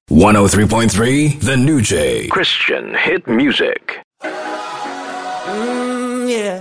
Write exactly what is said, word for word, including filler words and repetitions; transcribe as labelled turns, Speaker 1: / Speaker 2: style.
Speaker 1: one oh three point three The New Jay. Christian hit music.
Speaker 2: Mm, yeah.